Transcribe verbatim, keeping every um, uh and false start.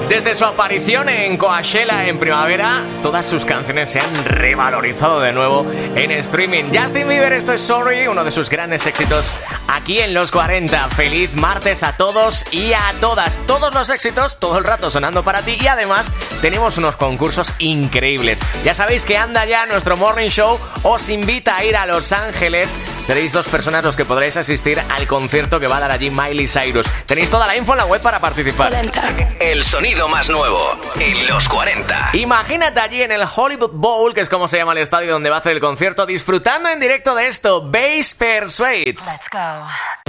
Desde su aparición en Coachella en primavera, todas sus canciones se han revalorizado de nuevo en streaming. Justin Bieber, esto es Sorry, uno de sus grandes éxitos aquí en Los cuarenta. Feliz martes a todos y a todas. Todos los éxitos, todo el rato sonando para ti. Y además tenemos unos concursos increíbles. Ya sabéis que anda ya nuestro Morning Show. Os invita a ir a Los Ángeles. Seréis dos personas los que podréis asistir al concierto que va a dar allí Miley Cyrus. Tenéis toda la info en la web para participar. El sonido más nuevo en Los cuarenta. Imagínate allí en el Hollywood Bowl, que es como se llama el estadio donde va a hacer el concierto, disfrutando en directo de esto, Bass Persuades. Let's go.